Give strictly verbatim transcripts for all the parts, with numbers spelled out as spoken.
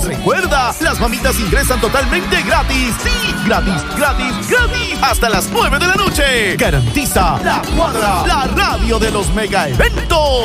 Recuerda, las mamitas ingresan totalmente gratis. Sí, gratis, gratis, gratis. Hasta las nueve de la noche. Garantiza La Cuadra, la radio de los mega eventos.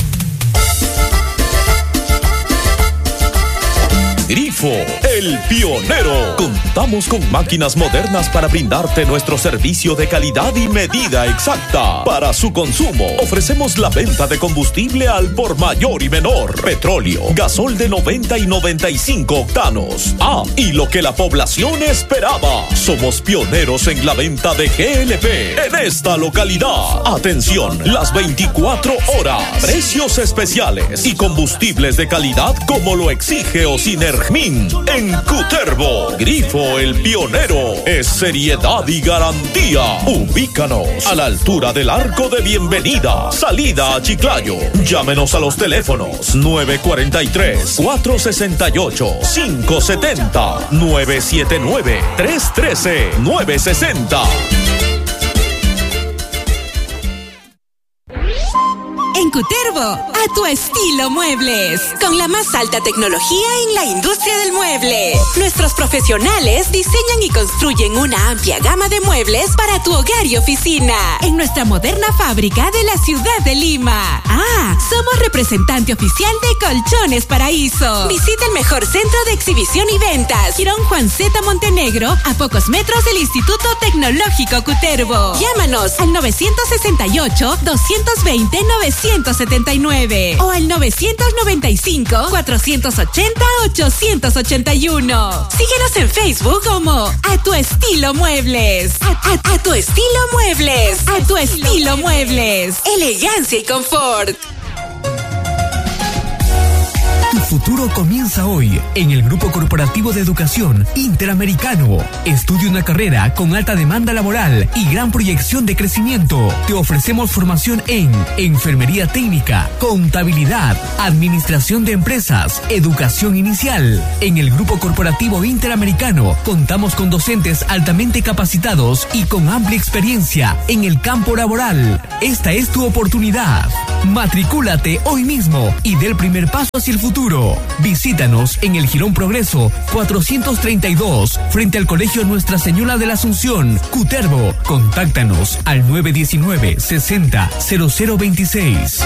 Grifo, el pionero. Contamos con máquinas modernas para brindarte nuestro servicio de calidad y medida exacta. Para su consumo, ofrecemos la venta de combustible al por mayor y menor. Petróleo, gasol de noventa y noventa y cinco octanos. Ah, y lo que la población esperaba. Somos pioneros en la venta de G L P en esta localidad. Atención, las veinticuatro horas. Precios especiales y combustibles de calidad como lo exige Osinergia. En Cutervo, Grifo el Pionero es seriedad y garantía. Ubícanos a la altura del Arco de Bienvenida, salida a Chiclayo. Llámenos a los teléfonos nueve cuatro tres, cuatro seis ocho, cinco siete cero, nueve siete nueve, tres uno tres, nueve seis cero. En Cutervo, a tu estilo muebles, con la más alta tecnología en la industria del mueble. Nuestros profesionales diseñan y construyen una amplia gama de muebles para tu hogar y oficina, en nuestra moderna fábrica de la ciudad de Lima. Ah, somos representante oficial de Colchones Paraíso. Visita el mejor centro de exhibición y ventas, Girón Juan Z Montenegro, a pocos metros del Instituto Tecnológico Cutervo. Llámanos al nueve seis ocho, dos dos cero, nueve siete nueve o al nueve nueve cinco, cuatro ocho cero, ocho ocho uno. Síguenos en Facebook como A Tu Estilo Muebles. A, a, a Tu Estilo Muebles. A Tu Estilo Muebles. Elegancia y confort. Tu futuro comienza hoy en el Grupo Corporativo de Educación Interamericano. Estudia una carrera con alta demanda laboral y gran proyección de crecimiento. Te ofrecemos formación en enfermería técnica, contabilidad, administración de empresas, educación inicial. En el Grupo Corporativo Interamericano contamos con docentes altamente capacitados y con amplia experiencia en el campo laboral. Esta es tu oportunidad. Matricúlate hoy mismo y dé el primer paso hacia el futuro. Visítanos en el Girón Progreso cuatrocientos treinta y dos, frente al Colegio Nuestra Señora de la Asunción, Cutervo. Contáctanos al nueve uno nueve, sesenta, cero cero veintiséis.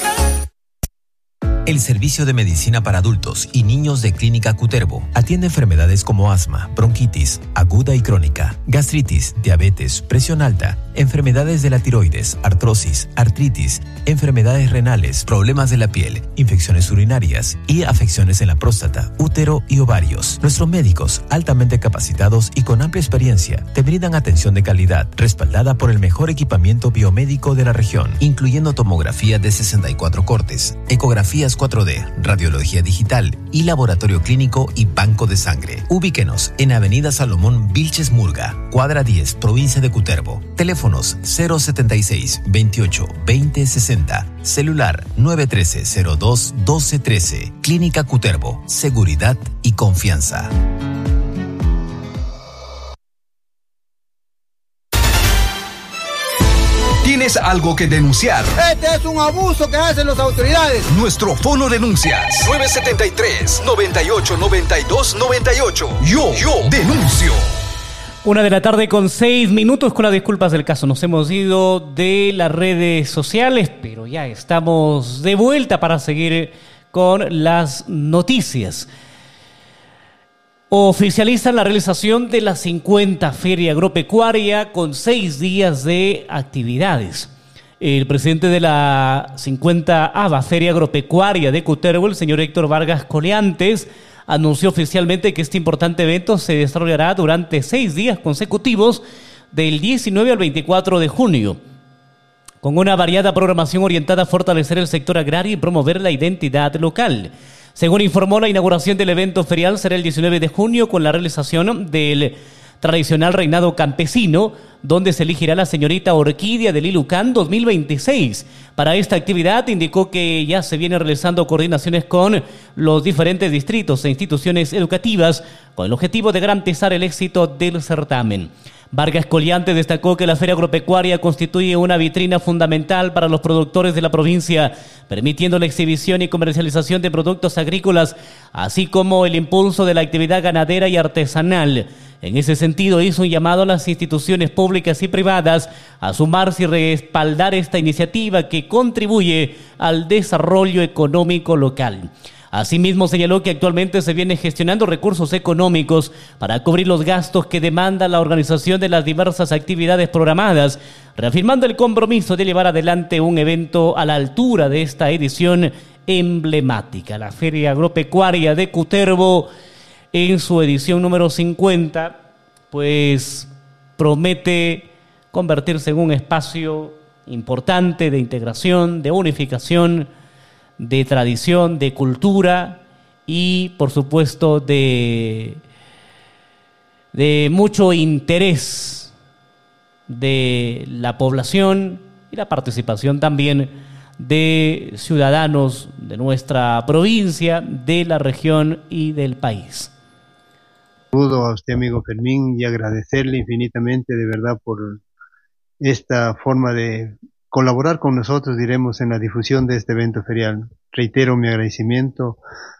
El Servicio de Medicina para Adultos y Niños de Clínica Cutervo atiende enfermedades como asma, bronquitis, aguda y crónica, gastritis, diabetes, presión alta, enfermedades de la tiroides, artrosis, artritis, enfermedades renales, problemas de la piel, infecciones urinarias y afecciones en la próstata, útero y ovarios. Nuestros médicos, altamente capacitados y con amplia experiencia, te brindan atención de calidad, respaldada por el mejor equipamiento biomédico de la región, incluyendo tomografía de sesenta y cuatro cortes, ecografías cuatro D, radiología digital y laboratorio clínico y banco de sangre. Ubíquenos en Avenida Salomón Vilches Murga, cuadra diez, provincia de Cutervo. Teléfonos cero setenta y seis, veintiocho, veinte, sesenta. Celular nueve uno tres, cero dos, doce, trece. Clínica Cutervo. Seguridad y confianza. ¿Tienes algo que denunciar? Este es un abuso que hacen las autoridades. Nuestro fono denuncias. nueve siete tres, noventa y ocho, noventa y dos, noventa y ocho. Yo, yo denuncio. Una de la tarde con seis minutos, con las disculpas del caso. Nos hemos ido de las redes sociales, pero ya estamos de vuelta para seguir con las noticias. Oficializan la realización de la cincuenta Feria Agropecuaria con seis días de actividades. El presidente de la cincuentaava Feria Agropecuaria de Cutervo, el señor Héctor Vargas Coleantes, anunció oficialmente que este importante evento se desarrollará durante seis días consecutivos del diecinueve al veinticuatro de junio, con una variada programación orientada a fortalecer el sector agrario y promover la identidad local. Según informó, la inauguración del evento ferial será el diecinueve de junio con la realización del tradicional reinado campesino, donde se elegirá la señorita Orquídea del Ilucán dos mil veintiséis. Para esta actividad indicó que ya se vienen realizando coordinaciones con los diferentes distritos e instituciones educativas con el objetivo de garantizar el éxito del certamen. Vargas Collante destacó que la Feria Agropecuaria constituye una vitrina fundamental para los productores de la provincia, permitiendo la exhibición y comercialización de productos agrícolas, así como el impulso de la actividad ganadera y artesanal. En ese sentido, hizo un llamado a las instituciones públicas y privadas a sumarse y respaldar esta iniciativa que contribuye al desarrollo económico local. Asimismo, señaló que actualmente se vienen gestionando recursos económicos para cubrir los gastos que demanda la organización de las diversas actividades programadas, reafirmando el compromiso de llevar adelante un evento a la altura de esta edición emblemática. La Feria Agropecuaria de Cutervo, en su edición número cincuenta, pues promete convertirse en un espacio importante de integración, de unificación, de tradición, de cultura y, por supuesto, de, de mucho interés de la población y la participación también de ciudadanos de nuestra provincia, de la región y del país. Saludo a usted, amigo Fermín, y agradecerle infinitamente de verdad por esta forma de colaborar con nosotros, diremos, en la difusión de este evento ferial. Reitero mi agradecimiento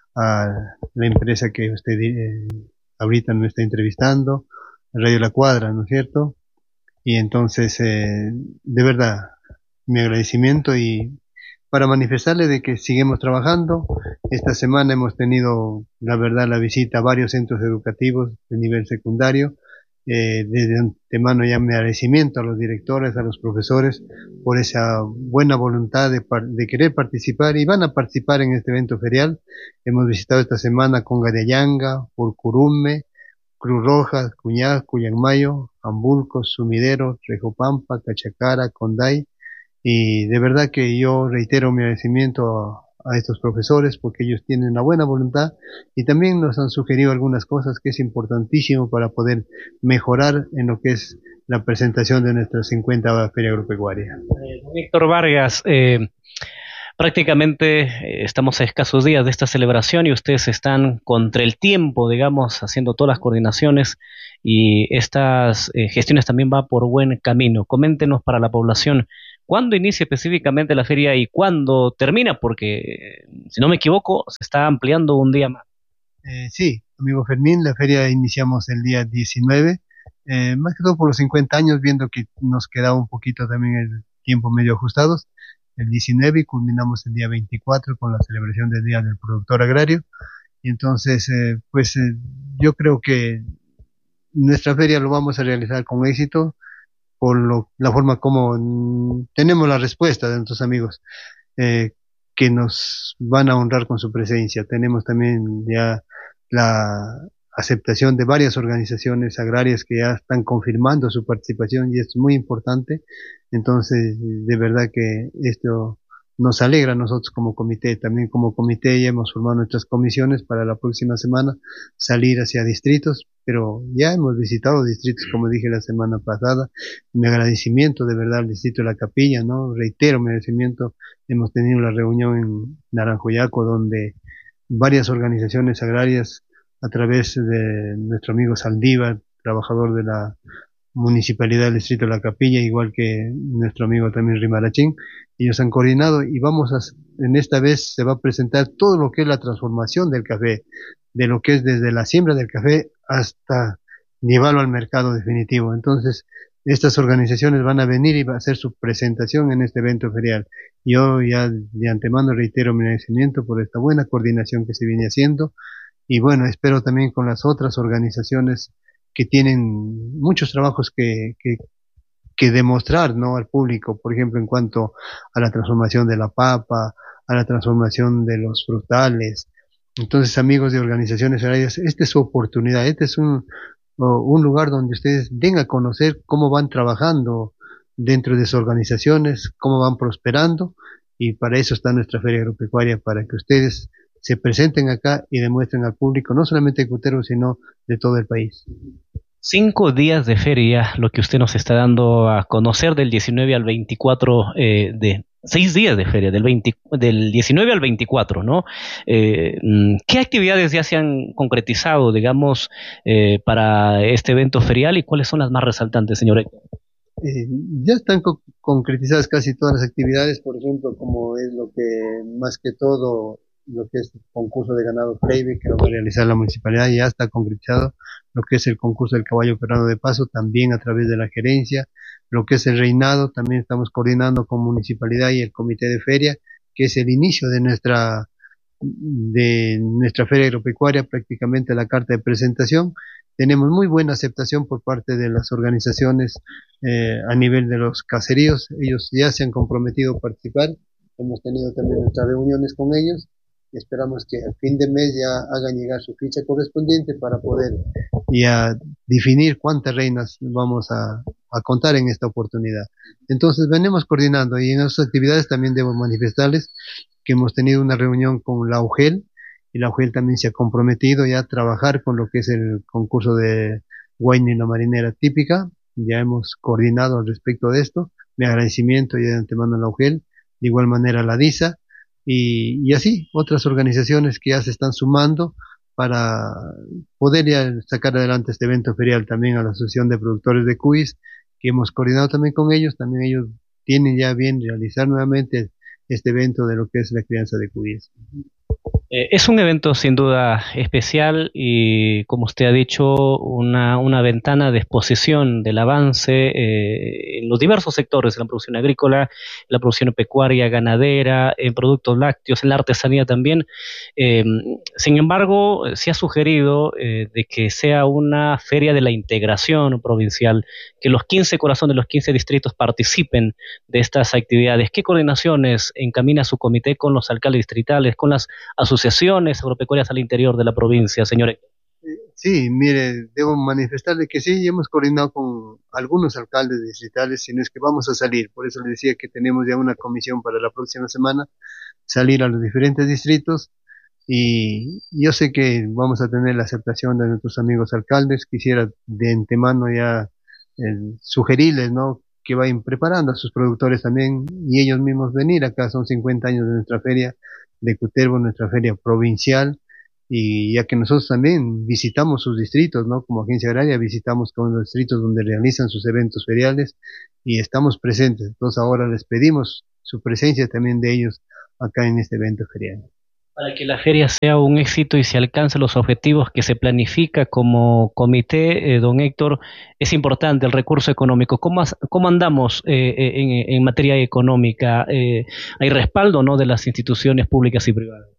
a la empresa que usted eh, ahorita me está entrevistando, Radio La Cuadra, ¿no es cierto? Y entonces, eh, de verdad, mi agradecimiento, y para manifestarle de que seguimos trabajando. Esta semana hemos tenido, la verdad, la visita a varios centros educativos de nivel secundario. Eh, desde antemano ya mi agradecimiento a los directores, a los profesores, por esa buena voluntad de, de querer participar, y van a participar en este evento ferial. Hemos visitado esta semana Conga de Yanga, Urcurume, Cruz Roja, Cuñá, Cuyanmayo, Ambulco, Sumidero, Rejopampa, Cachacara, Conday, y de verdad que yo reitero mi agradecimiento a, a estos profesores, porque ellos tienen una buena voluntad y también nos han sugerido algunas cosas que es importantísimo para poder mejorar en lo que es la presentación de nuestra cincuenta Feria Agropecuaria. Eh, Víctor Vargas, eh, prácticamente eh, estamos a escasos días de esta celebración y ustedes están contra el tiempo, digamos, haciendo todas las coordinaciones, y estas eh, gestiones también van por buen camino. Coméntenos para la población, ¿cuándo inicia específicamente la feria y cuándo termina? Porque, si no me equivoco, se está ampliando un día más. Eh, sí, amigo Fermín, la feria iniciamos el día diecinueve, eh, más que todo por los cincuenta años, viendo que nos quedaba un poquito también el tiempo medio ajustados, el diecinueve, y culminamos el día veinticuatro con la celebración del Día del Productor Agrario. Y entonces, eh, pues eh, yo creo que nuestra feria lo vamos a realizar con éxito, por lo, la forma como mm, tenemos la respuesta de nuestros amigos, eh, que nos van a honrar con su presencia. Tenemos también ya la aceptación de varias organizaciones agrarias que ya están confirmando su participación, y esto es muy importante. Entonces, de verdad que esto nos alegra a nosotros como comité. También como comité ya hemos formado nuestras comisiones para la próxima semana salir hacia distritos, pero ya hemos visitado distritos, como dije la semana pasada. Mi agradecimiento de verdad al distrito de La Capilla, ¿no? Reitero mi agradecimiento. Hemos tenido la reunión en Naranjoyaco, donde varias organizaciones agrarias, a través de nuestro amigo Saldívar, trabajador de la Municipalidad del Distrito de La Capilla, igual que nuestro amigo también Rimarachín, ellos han coordinado, y vamos a, en esta vez se va a presentar todo lo que es la transformación del café, de lo que es desde la siembra del café hasta llevarlo al mercado definitivo. Entonces, estas organizaciones van a venir y va a hacer su presentación en este evento ferial. Yo ya de antemano reitero mi agradecimiento por esta buena coordinación que se viene haciendo, y bueno, espero también con las otras organizaciones que tienen muchos trabajos que, que, que demostrar, ¿no?, al público, por ejemplo, en cuanto a la transformación de la papa, a la transformación de los frutales. Entonces, amigos de organizaciones agrarias, esta es su oportunidad, este es un, un lugar donde ustedes den a conocer cómo van trabajando dentro de sus organizaciones, cómo van prosperando, y para eso está nuestra Feria Agropecuaria, para que ustedes se presenten acá y demuestren al público, no solamente de Cutervo, sino de todo el país. Cinco días de feria, lo que usted nos está dando a conocer del diecinueve al veinticuatro eh, de seis días de feria, del, veinte, del diecinueve al veinticuatro, ¿no? Eh, ¿Qué actividades ya se han concretizado, digamos, eh, para este evento ferial y cuáles son las más resaltantes, señor Héctor? Eh, ya están co concretizadas casi todas las actividades, por ejemplo, como es lo que más que todo, lo que es el concurso de ganado Playback que va a realizar la municipalidad, ya está concretizado, lo que es el concurso del caballo peruano de paso, también a través de la gerencia, lo que es el reinado, también estamos coordinando con municipalidad y el comité de feria, que es el inicio de nuestra de nuestra feria agropecuaria, prácticamente la carta de presentación. Tenemos muy buena aceptación por parte de las organizaciones eh, a nivel de los caseríos. Ellos ya se han comprometido a participar. Hemos tenido también nuestras reuniones con ellos. Esperamos que al fin de mes ya hagan llegar su ficha correspondiente para poder ya definir cuántas reinas vamos a, a contar en esta oportunidad. Entonces venimos coordinando y en esas actividades también debo manifestarles que hemos tenido una reunión con la U G E L y la U G E L también se ha comprometido ya a trabajar con lo que es el concurso de Wine y la marinera típica. Ya hemos coordinado al respecto de esto. Mi agradecimiento ya de antemano a la U G E L, de igual manera a la DISA y, y así otras organizaciones que ya se están sumando para poder ya sacar adelante este evento ferial. También a la Asociación de Productores de Cuis, que hemos coordinado también con ellos. También ellos tienen ya bien realizar nuevamente este evento de lo que es la crianza de cuyes. Eh, es un evento sin duda especial y, como usted ha dicho, una, una ventana de exposición del avance eh, en los diversos sectores, en la producción agrícola, en la producción pecuaria, ganadera, en productos lácteos, en la artesanía también. Eh, sin embargo, se ha sugerido eh, de que sea una feria de la integración provincial, que los quince corazones, los quince distritos participen de estas actividades. ¿Qué coordinaciones encamina su comité con los alcaldes distritales, con las asociaciones agropecuarias al interior de la provincia, señor Héctor? Sí, mire, debo manifestarle que sí, hemos coordinado con algunos alcaldes distritales, si no es que vamos a salir, por eso le decía que tenemos ya una comisión para la próxima semana, salir a los diferentes distritos, y yo sé que vamos a tener la aceptación de nuestros amigos alcaldes. Quisiera de antemano ya eh, sugerirles, ¿no?, que vayan preparando a sus productores también, y ellos mismos venir acá. Son cincuenta años de nuestra feria de Cutervo, nuestra feria provincial, y ya que nosotros también visitamos sus distritos, ¿no?, como agencia agraria visitamos con los distritos donde realizan sus eventos feriales y estamos presentes. Entonces ahora les pedimos su presencia también de ellos acá en este evento ferial. Para que la feria sea un éxito y se alcance los objetivos que se planifica como comité, eh, don Héctor, es importante el recurso económico. ¿Cómo, cómo andamos eh, en, en materia económica? Eh, ¿Hay respaldo, no, de las instituciones públicas y privadas?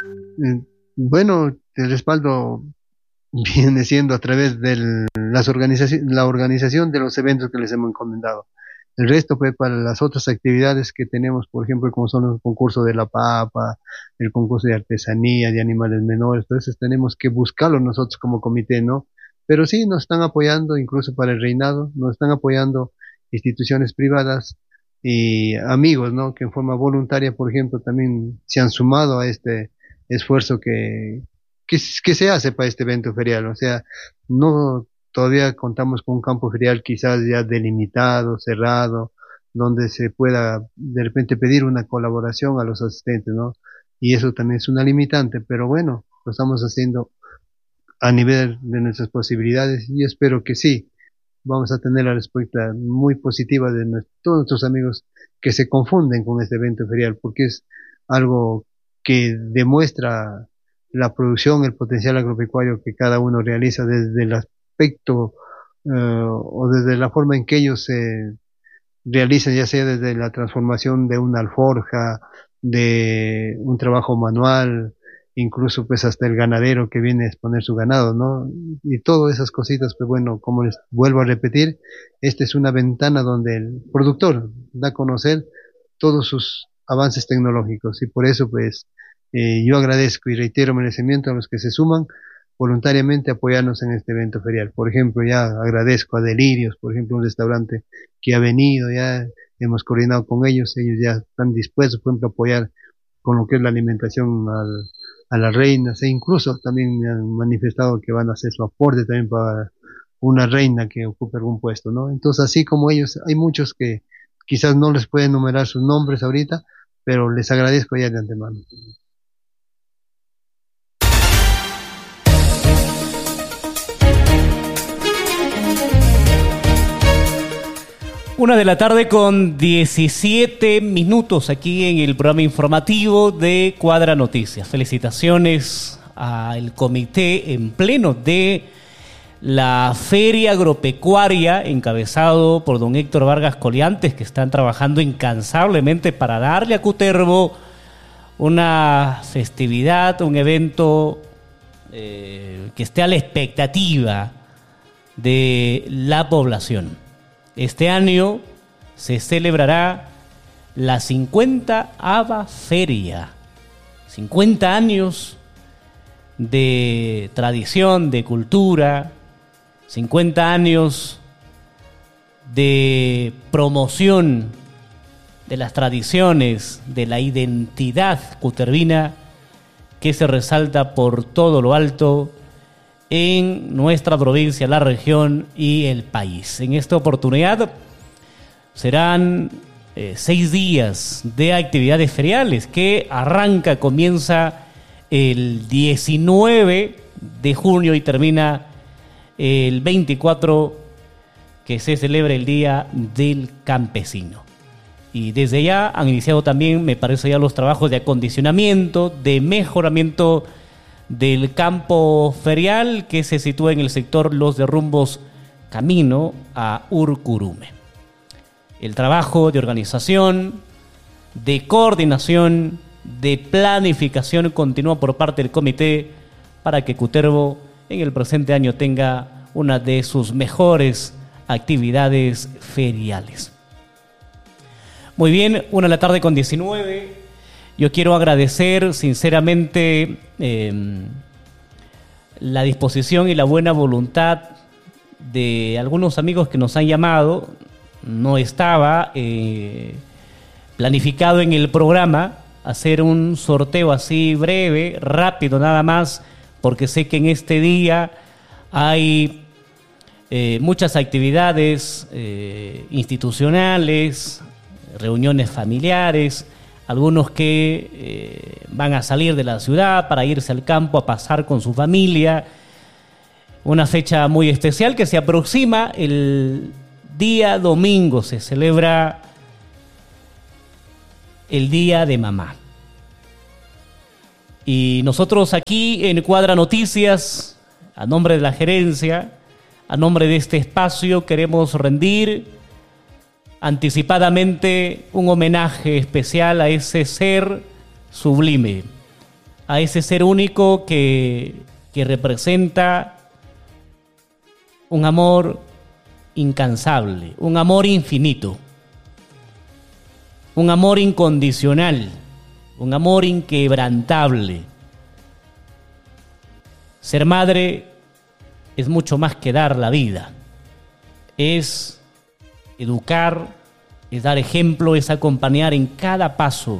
Bueno, el respaldo viene siendo a través de las organizaciones, la organización de los eventos que les hemos encomendado. El resto, pues, para las otras actividades que tenemos, por ejemplo, como son los concursos de la papa, el concurso de artesanía, de animales menores, entonces tenemos que buscarlo nosotros como comité, ¿no? Pero sí, nos están apoyando, incluso para el reinado, nos están apoyando instituciones privadas y amigos, ¿no?, que en forma voluntaria, por ejemplo, también se han sumado a este esfuerzo que, que, que se hace para este evento ferial. O sea, no... Todavía contamos con un campo ferial quizás ya delimitado, cerrado, donde se pueda de repente pedir una colaboración a los asistentes, ¿no? Y eso también es una limitante, pero bueno, lo estamos haciendo a nivel de nuestras posibilidades y espero que sí, vamos a tener la respuesta muy positiva de nuestros, todos nuestros amigos que se confunden con este evento ferial, porque es algo que demuestra la producción, el potencial agropecuario que cada uno realiza desde las aspecto uh, o desde la forma en que ellos se eh, realizan, ya sea desde la transformación de una alforja, de un trabajo manual, incluso pues hasta el ganadero que viene a exponer su ganado, ¿no? Y todas esas cositas, pues bueno, como les vuelvo a repetir, esta es una ventana donde el productor da a conocer todos sus avances tecnológicos, y por eso pues eh, yo agradezco y reitero merecimiento a los que se suman voluntariamente a apoyarnos en este evento ferial. Por ejemplo, ya agradezco a Delirios, por ejemplo, un restaurante que ha venido, ya hemos coordinado con ellos, ellos ya están dispuestos, por ejemplo, a apoyar con lo que es la alimentación al, a las reinas, e incluso también me han manifestado que van a hacer su aporte también para una reina que ocupe algún puesto, ¿no? Entonces, así como ellos, hay muchos que quizás no les puedo enumerar sus nombres ahorita, pero les agradezco ya de antemano. Una de la tarde con diecisiete minutos aquí en el programa informativo de Cuadra Noticias. Felicitaciones al comité en pleno de la Feria Agropecuaria, encabezado por don Héctor Vargas Coliantes, que están trabajando incansablemente para darle a Cutervo una festividad, un evento eh, que esté a la expectativa de la población. Este año se celebrará la cincuentaava Feria. cincuenta años de tradición, de cultura, cincuenta años de promoción de las tradiciones, de la identidad cutervina que se resalta por todo lo alto en nuestra provincia, la región y el país. En esta oportunidad serán eh, seis días de actividades feriales que arranca, comienza el diecinueve de junio y termina el veinticuatro, que se celebra el Día del Campesino. Y desde ya han iniciado también, me parece, ya los trabajos de acondicionamiento, de mejoramiento del campo ferial que se sitúa en el sector Los Derrumbos, camino a Urcurume. El trabajo de organización, de coordinación, de planificación continúa por parte del comité para que Cutervo en el presente año tenga una de sus mejores actividades feriales. Muy bien, una de la tarde con diecinueve. Yo quiero agradecer sinceramente eh, la disposición y la buena voluntad de algunos amigos que nos han llamado. No estaba eh, planificado en el programa hacer un sorteo así breve, rápido nada más, porque sé que en este día hay eh, muchas actividades eh, institucionales, reuniones familiares, algunos que eh, van a salir de la ciudad para irse al campo a pasar con su familia. Una fecha muy especial que se aproxima el día domingo, se celebra el Día de Mamá. Y nosotros aquí en Cuadra Noticias, a nombre de la gerencia, a nombre de este espacio, queremos rendir anticipadamente un homenaje especial a ese ser sublime, a ese ser único que, que representa un amor incansable, un amor infinito, un amor incondicional, un amor inquebrantable. Ser madre es mucho más que dar la vida, es educar, es dar ejemplo, es acompañar en cada paso,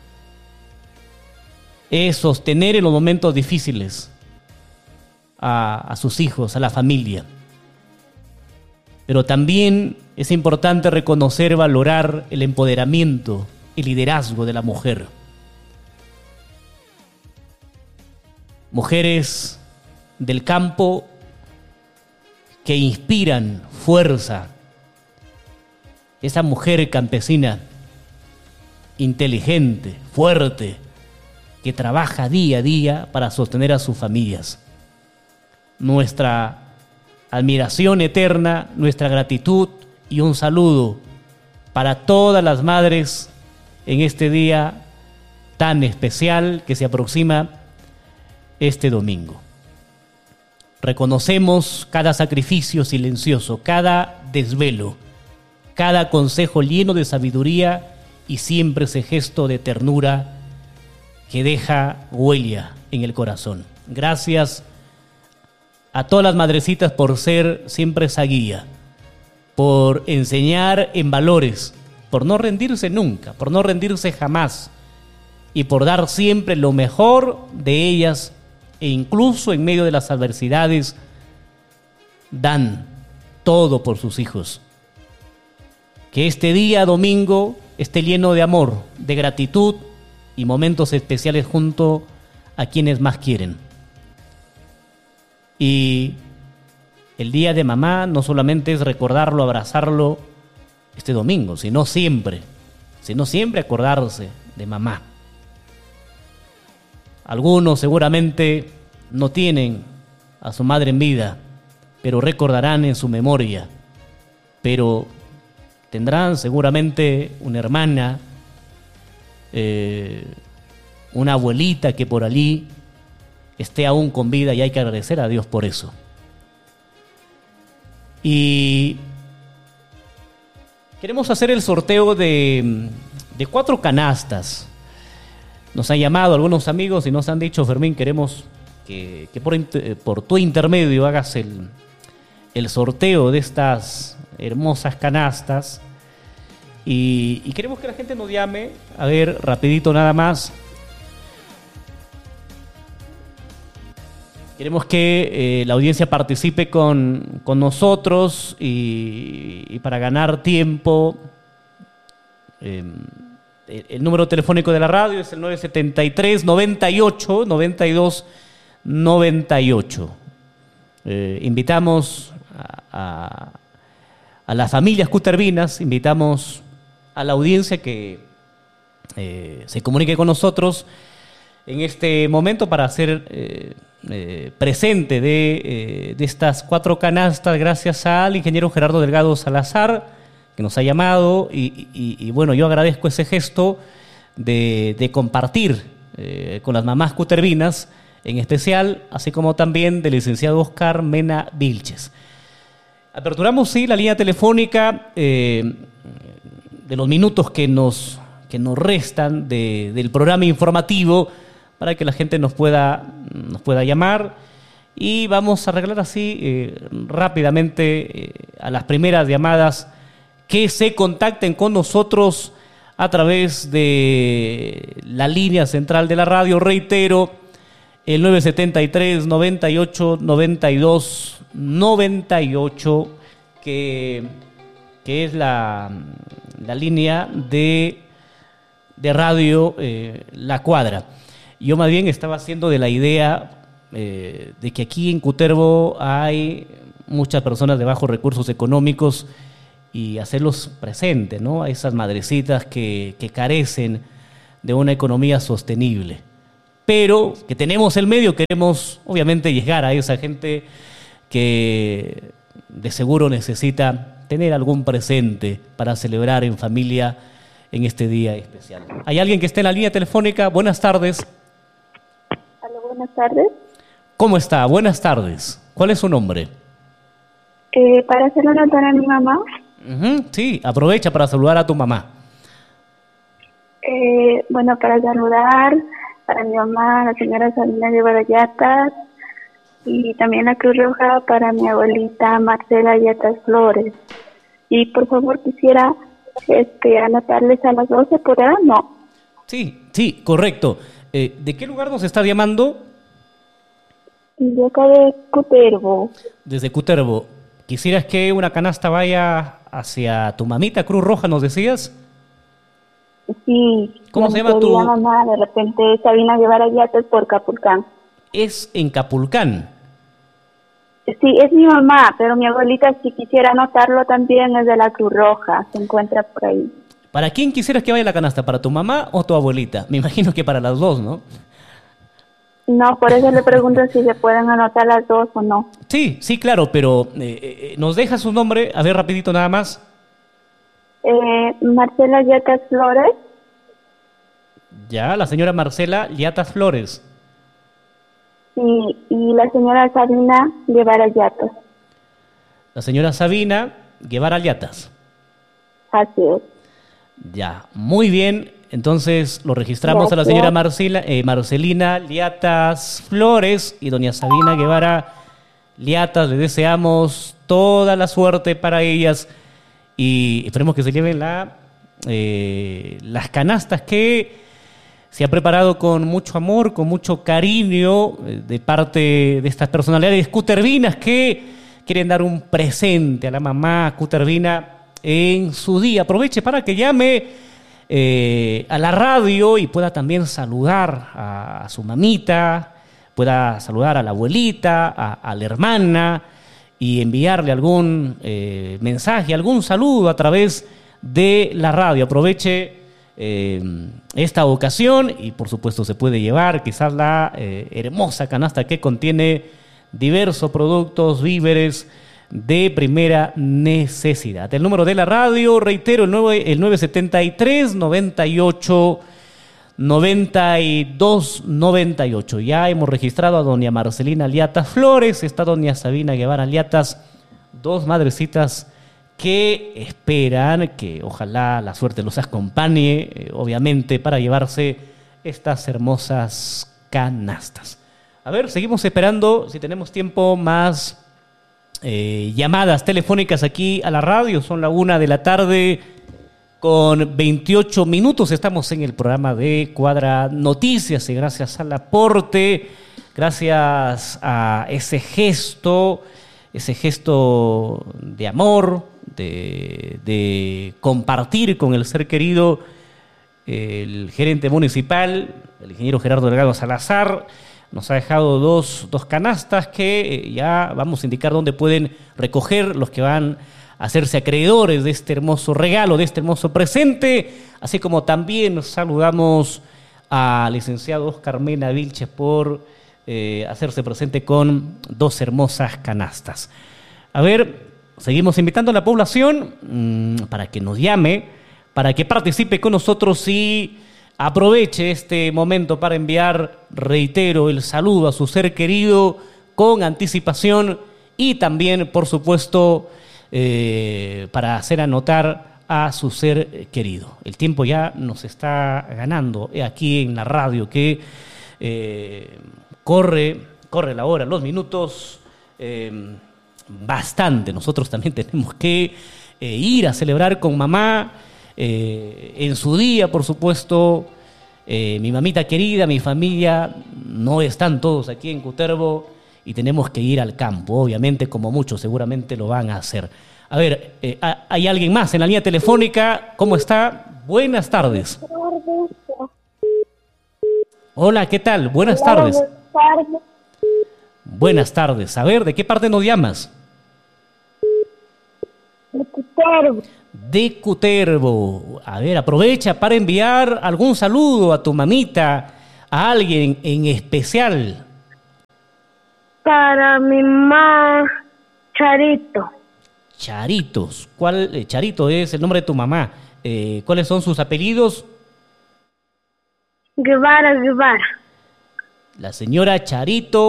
es sostener en los momentos difíciles a, a sus hijos, a la familia. Pero también es importante reconocer, valorar el empoderamiento, el liderazgo de la mujer. Mujeres del campo que inspiran fuerza. Esa mujer campesina, inteligente, fuerte, que trabaja día a día para sostener a sus familias. Nuestra admiración eterna, nuestra gratitud y un saludo para todas las madres en este día tan especial que se aproxima este domingo. Reconocemos cada sacrificio silencioso, cada desvelo, cada consejo lleno de sabiduría y siempre ese gesto de ternura que deja huella en el corazón. Gracias a todas las madrecitas por ser siempre esa guía, por enseñar en valores, por no rendirse nunca, por no rendirse jamás y por dar siempre lo mejor de ellas e incluso en medio de las adversidades dan todo por sus hijos. que este día domingo esté lleno de amor, de gratitud y momentos especiales junto a quienes más quieren. Y el día de mamá no solamente es recordarlo, abrazarlo este domingo, sino siempre, sino siempre acordarse de mamá. Algunos seguramente no tienen a su madre en vida, pero recordarán en su memoria. Pero tendrán seguramente una hermana, eh, una abuelita que por allí esté aún con vida, y hay que agradecer a Dios por eso. Y queremos hacer el sorteo de, de cuatro canastas. Nos han llamado algunos amigos y nos han dicho: Fermín, queremos que, que por, por tu intermedio hagas el, el sorteo de estas hermosas canastas. Y, y queremos que la gente nos llame. A ver, rapidito nada más. Queremos que eh, la audiencia participe con, con nosotros y, y para ganar tiempo, eh, el, el número telefónico de la radio es el nueve setenta y tres, noventa y ocho, noventa y dos, noventa y ocho. Eh, invitamos a, a, a las familias cutervinas, invitamos a la audiencia que eh, se comunique con nosotros en este momento para hacer eh, eh, presente de, eh, de estas cuatro canastas, gracias al ingeniero Gerardo Delgado Salazar, que nos ha llamado, y, y, y bueno, yo agradezco ese gesto de, de compartir eh, con las mamás cutervinas, en especial, así como también del licenciado Oscar Mena Vilches. Aperturamos, sí, la línea telefónica eh, de los minutos que nos, que nos restan de, del programa informativo, para que la gente nos pueda, nos pueda llamar, y vamos a arreglar así eh, rápidamente eh, a las primeras llamadas que se contacten con nosotros a través de la línea central de la radio. Reitero, el nueve setenta y tres, noventa y ocho, noventa y dos, noventa y ocho, que, que es la, la línea de, de radio eh, La Cuadra. Yo más bien estaba haciendo de la idea eh, de que aquí en Cutervo hay muchas personas de bajos recursos económicos y hacerlos presentes, ¿no? A esas madrecitas que, que carecen de una economía sostenible. Pero que tenemos el medio, queremos obviamente llegar a esa gente que de seguro necesita tener algún presente para celebrar en familia en este día especial. ¿Hay alguien que esté en la línea telefónica? Buenas tardes. Hola, buenas tardes. ¿Cómo está? Buenas tardes. ¿Cuál es su nombre? Eh, para hacerle notar a mi mamá. Uh-huh, sí, aprovecha para saludar a tu mamá. Eh, bueno, para saludar para mi mamá, la señora Sabina Guevara Yatas, y también la Cruz Roja para mi abuelita Marcela Yatas Flores. Y por favor quisiera este, anotarles a las doce por ahora, ¿no? Sí, sí, correcto. Eh, ¿De qué lugar nos está llamando? De acá de Cutervo. Desde Cutervo. ¿Quisieras que una canasta vaya hacia tu mamita Cruz Roja, nos decías? Sí. ¿Cómo se llama tu mamá? De repente Sabina Guevara Yatas por Capulcán. Es en Capulcán. Sí, es mi mamá, pero mi abuelita, si quisiera anotarlo también, es de la Cruz Roja, se encuentra por ahí. ¿Para quién quisieras que vaya la canasta? ¿Para tu mamá o tu abuelita? Me imagino que para las dos, ¿no? No, por eso le pregunto si se pueden anotar las dos o no. Sí, sí, claro, pero eh, eh, ¿nos deja su nombre? A ver, rapidito nada más. Eh, Marcela Yatas Flores. Ya, la señora Marcela Yatas Flores. Sí, y la señora Sabina Guevara Yatas. La señora Sabina Guevara Yatas. Así es. Ya, muy bien. Entonces lo registramos. Gracias. A la señora Marcela, eh, Marcelina Liatas Flores y doña Sabina Guevara Liatas. Le deseamos toda la suerte para ellas y esperemos que se lleven la, eh, las canastas que se ha preparado con mucho amor, con mucho cariño eh, de parte de estas personalidades cutervinas que quieren dar un presente a la mamá cutervina en su día. Aproveche para que llame eh, a la radio y pueda también saludar a, a su mamita, pueda saludar a la abuelita, a, a la hermana y enviarle algún eh, mensaje, algún saludo a través de la radio. Aproveche eh, esta ocasión y por supuesto se puede llevar quizás la eh, hermosa canasta que contiene diversos productos, víveres de primera necesidad. El número de la radio, reitero, el, nueve, el nueve setenta y tres, noventa y ocho, noventa y dos, noventa y ocho. Ya hemos registrado a doña Marcelina Aliatas Flores, está doña Sabina Guevara Aliatas, dos madrecitas que esperan que ojalá la suerte los acompañe, eh, obviamente, para llevarse estas hermosas canastas. A ver, seguimos esperando, si tenemos tiempo, más eh, llamadas telefónicas aquí a la radio. Son la una de la tarde con veintiocho minutos. Estamos en el programa de Cuadra Noticias y gracias al aporte, gracias a ese gesto, ese gesto de amor, de, de compartir con el ser querido, el gerente municipal, el ingeniero Gerardo Delgado Salazar, nos ha dejado dos, dos canastas que ya vamos a indicar dónde pueden recoger los que van a hacerse acreedores de este hermoso regalo, de este hermoso presente, así como también saludamos al licenciado Oscar Mena Vilches por eh, hacerse presente con dos hermosas canastas. A ver, seguimos invitando a la población mmm, para que nos llame, para que participe con nosotros y aproveche este momento para enviar, reitero, el saludo a su ser querido con anticipación y también, por supuesto, eh, para hacer anotar a su ser querido. El tiempo ya nos está ganando aquí en la radio, que eh, corre, corre la hora, los minutos, eh, bastante. Nosotros también tenemos que eh, ir a celebrar con mamá, Eh, en su día, por supuesto. Eh, mi mamita querida, mi familia, no están todos aquí en Cutervo y tenemos que ir al campo, obviamente, como muchos seguramente lo van a hacer. A ver, eh, ¿hay alguien más en la línea telefónica? ¿Cómo está? Buenas tardes. Hola, ¿qué tal? Buenas tardes. Buenas tardes. A ver, ¿de qué parte nos llamas? De Cutervo. De Cutervo. A ver, aprovecha para enviar algún saludo a tu mamita, a alguien en especial. Para mi mamá, Charito. Charitos. ¿Cuál, eh, Charito es el nombre de tu mamá? Eh, ¿Cuáles son sus apellidos? Guevara, Guevara. La señora Charito